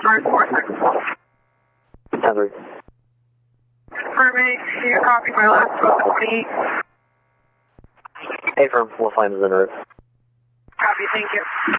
start 46. 10-3. Confirming, you copy my last 12 Hey, firm, we'll find us en route. Copy, thank you.